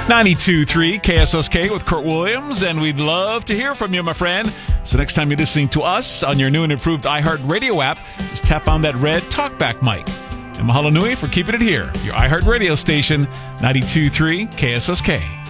92.3 KSSK with Kurt Williams, and we'd love to hear from you, my friend. So next time you're listening to us on your new and improved iHeartRadio app, just tap on that red talkback mic. And mahalo nui for keeping it here, your iHeartRadio station, 92.3 KSSK.